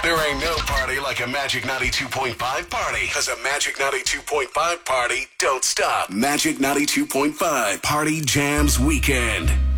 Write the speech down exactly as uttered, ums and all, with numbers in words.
There ain't no party like a Magic ninety-two point five party. Because a Magic ninety-two point five party don't stop. Magic ninety-two point five Party Jams Weekend.